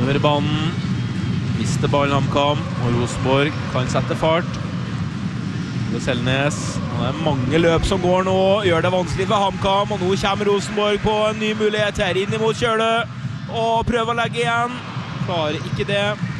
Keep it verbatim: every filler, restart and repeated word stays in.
Innover i banen. Mister ballen HamKam, og Rosenborg kan sette fart. Ole Selnes. Det er mange løp som går nå, gjør det vanskelig for HamKam, og nå kommer Rosenborg på en ny mulighet her inn imot Kjøle, og prøver å legge igjen. Klarer ikke det.